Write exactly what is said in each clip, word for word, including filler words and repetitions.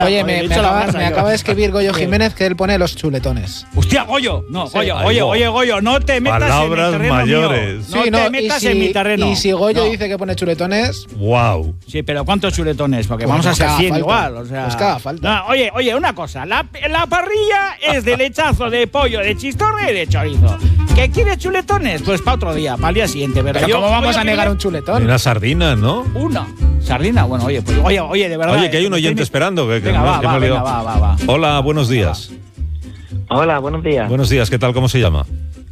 Oye, me, me, acaba, me acaba de escribir Goyo Jiménez que él pone los chuletones. Hostia, Goyo. No, Sí. Goyo, Ay, oye, Go. oye, Goyo, no te metas Palabras en mi terreno mayores. mío. No Sí, te y metas si, en mi terreno. Y si Goyo No. dice que pone chuletones, Wow. Sí, pero ¿cuántos chuletones? Porque Pues vamos no a ser haga cien falta. igual. O sea, Pues que haga falta. No, oye, oye, una cosa. La, la parrilla es de lechazo, de pollo, de chistorra y de chorizo. ¿Qué quieres chuletones? Pues para otro día, para el día siguiente. Pero, pero yo ¿cómo vamos voy a negar querer un chuletón? Una sardina, ¿no? Una. ¿Sardina? Bueno, oye, pues oye, oye, de verdad. Oye, que hay un eh, oyente tiene- esperando. Que, que Venga, no- va, que va, me he venga, olvidado. va, va, va. Hola, buenos días. Hola, buenos días. Buenos días, ¿qué tal? ¿Cómo se llama?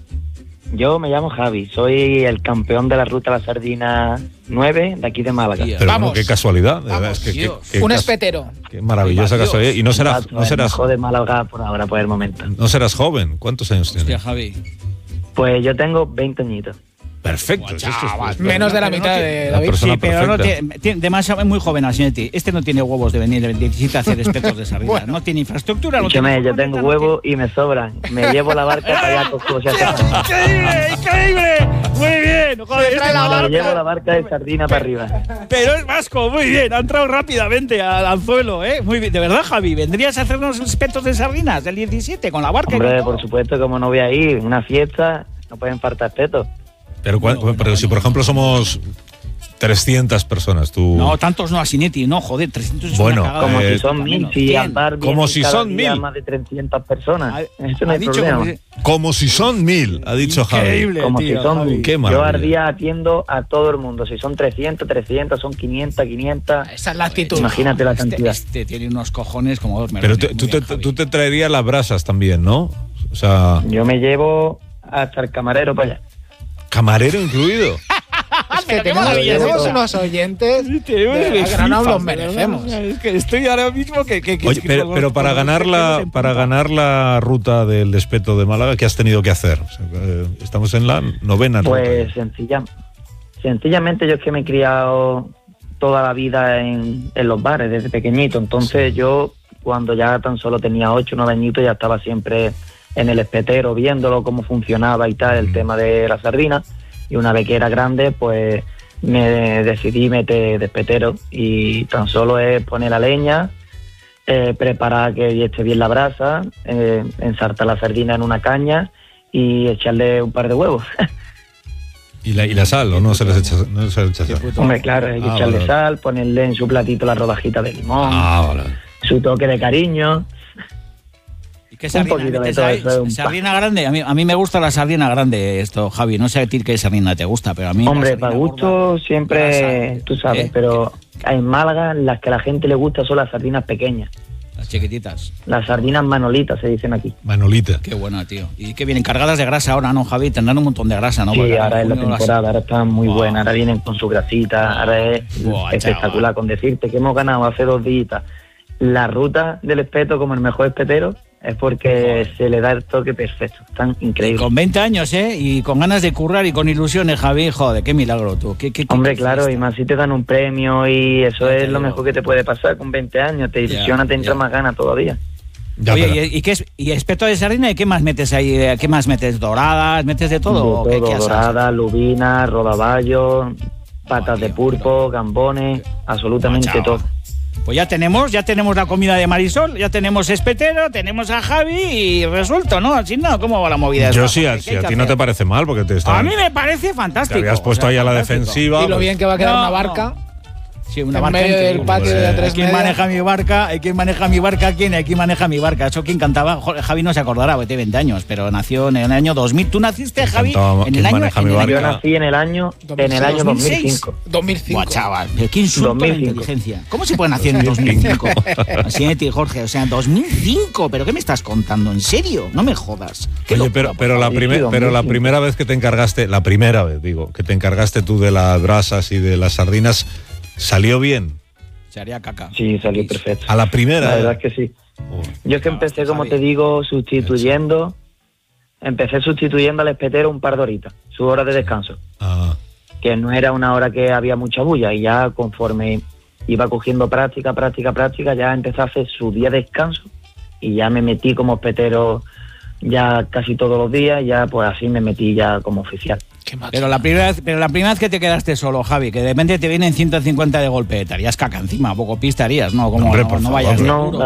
Yo me llamo Javi, soy el campeón de la Ruta a la Sardina nueve de aquí de Málaga. Tío. Pero Vamos. bueno, qué casualidad. de verdad, Vamos, es que, que- Dios. que Un cas- espetero. Qué maravillosa Dios. casualidad. Y no serás, Exacto, no el serás, mejor de Málaga por ahora, por el momento. no serás joven. ¿Cuántos años Hostia, tienes? Javi. Pues yo tengo veinte añitos. Perfecto. eso es- Chaval, es- Menos de la Pero no mitad tiene- de la David. persona Sí, pero no perfecta. tiene, tiene demasiado, es muy joven Asinetti. Este no tiene huevos de venir el diecisiete a hacer espetos de sardina. Bueno. No tiene infraestructura. No tiene Escúchame, yo tengo furgoneta, no huevos y me sobran. Me llevo la barca para allá con cosas. ¡Increíble! ¡Increíble! Muy bien. Joder, este la es Me barca. llevo la barca de sardina para arriba. Pero es vasco, muy bien. Ha entrado rápidamente al anzuelo, ¿eh? Muy bien. De verdad, Javi, ¿vendrías a hacernos espetos de sardinas del diecisiete con la barca? y Hombre, con todo? por supuesto, como no voy a ir, una fiesta, no pueden faltar espetos. Pero, cua- No, no, pero no, si, no. por ejemplo, somos trescientas personas, tú... No, tantos no, Asinetti. No, joder, trescientos es Bueno, una cagada. Como Eh, si son mil, menos. si Cien. andar bien Como si cada son día mil. más de trescientas personas. Ha- Eso no ha hay dicho problema. como si- Como si son mil, ha dicho Javi. Increíble, Como tío, si son Javi. mil. Qué Yo maravilla. al día atiendo a todo el mundo. Si son trescientos, trescientos, son quinientos, quinientos. Esa es la actitud. Imagínate la Este, cantidad. este tiene unos cojones como dos Pero melones. tú, Muy tú bien, te, Javi. tú te traerías las brasas también, ¿no? O sea, Yo me llevo hasta el camarero para allá. camarero incluido. Es que Pero qué tenemos, maravilla, tenemos ¿no? unos oyentes Sí, tenemos de de verdad que no nos FIFA, los merecemos. ¿verdad? Es que estoy ahora mismo que... que, que Oye, que pero, con- pero para con los ganar la pelos en para punta. ganar la ruta del despeto de Málaga, ¿qué has tenido que hacer? O sea, eh, estamos en la novena Pues ruta. sencilla, sencillamente yo es que me he criado toda la vida en, en los bares desde pequeñito. Entonces yo cuando ya tan solo tenía ocho o nueve añitos ya estaba siempre en el espetero viéndolo cómo funcionaba y tal, el Mm. tema de la sardina. Y una vez que era grande pues me decidí meter de espetero y tan solo es poner la leña, eh, preparar que esté bien la brasa, eh, ensartar la sardina en una caña y echarle un par de huevos. ¿Y la, y la sal o no se les echa, no se les echa Qué sal? puto- Hombre, claro, hay que Ah, echarle vale. sal, ponerle en su platito la rodajita de limón, Ah, vale. su toque de cariño. ¿Y qué sardina poquito de metes todo ahí? eso, un pa- ¿Sardina grande? A mí, a mí me gusta la sardina grande esto, Javi. No sé a ti qué sardina te gusta, pero a mí... la Hombre, sardina para gusto gorda, siempre, grasa, tú sabes, ¿eh? pero en Málaga las que a la gente le gusta son las sardinas pequeñas. Las chiquititas. Las sardinas manolitas se dicen aquí. Manolita. Qué buena, tío. Y que vienen cargadas de grasa ahora, ¿no, Javi? Tendrán un montón de grasa, ¿no? Sí, Porque ahora es la junio las- temporada, ahora están muy Buah. buenas, ahora vienen con su grasita, ahora es Buah, espectacular. chaval. Con decirte que hemos ganado hace dos días la ruta del espeto como el mejor espetero, es porque se le da el toque perfecto. Están increíbles. Con veinte años, ¿eh? Y con ganas de currar y con ilusiones, Javi. Joder, qué milagro tú. Qué, qué, qué- Hombre, qué claro, fiesta. y más si te dan un premio y eso Ya te es lo digo. mejor que te puede pasar con veinte años. Te Ya, ilusiona, te entra ya. más ganas todavía. Ya, Oye, pero- ¿y, y qué es, y espeto de sardina? ¿Y qué más metes ahí? Eh, ¿Qué más metes? ¿Doradas? ¿Metes de todo? ¿O De qué- todo, qué asas? dorada, lubina, rodaballo, patas Buah, de tío, pulpo, gambones, absolutamente Buah, chaval. todo. Pues ya tenemos, ya tenemos la comida de Marisol, ya tenemos espetero, tenemos a Javi y resuelto, ¿no? Así no, ¿cómo va la movida? yo esta? sí, a, ¿Qué si hay a que ti no te hacer? parece mal porque te, está- A mí me parece te fantástico. habías puesto o sea, ahí a la fantástico. defensiva. Y lo bien que va a quedar No, una no. barca. Sí, una en barca medio del increíble. patio de Pues, tres ¿Quién media. maneja mi barca? ¿Quién maneja mi barca? ¿Quién? ¿Quién maneja mi barca? Eso quién cantaba. Jo- Javi no se acordará, porque tiene veinte años, pero nació en el año dos mil. ¿Tú naciste, ¿Quién Javi? cantaba- En el quién año, maneja en mi el barca? Yo año nací en el año, en el año dos mil seis. dos mil cinco. dos mil cinco. Buah, chaval, pero qué insulto dos a la mil cinco. inteligencia. ¿Cómo se puede nacer en dos mil cinco? Asinetti, Jorge, o sea, dos mil cinco. ¿Pero qué me estás contando? ¿En serio? No me jodas. Qué Oye, locura, pero, por pero, la Sí, primer- sí, pero la dos mil cinco. primera vez que te encargaste, la primera vez, digo, que te encargaste tú de las brasas y de las sardinas, ¿salió bien? Se haría caca. Sí, salió perfecto. A la primera. La verdad ¿eh? es que sí. Oh. Yo es que Ah, empecé, como Javi. te digo, sustituyendo. Empecé sustituyendo al espetero un par de horitas, su hora de descanso. Ah, Que no era una hora que había mucha bulla. Y ya conforme iba cogiendo práctica, práctica, práctica, ya empecé a hacer su día de descanso. Y ya me metí como espetero ya casi todos los días. Ya pues así me metí ya como oficial. Qué macho. Pero la primera vez, pero la primera vez que te quedaste solo, Javi, que de repente te vienen ciento cincuenta de golpe, te harías caca encima, poco pista harías, ¿no? Como Hombre, no, por no favor. vayas de No, duro. la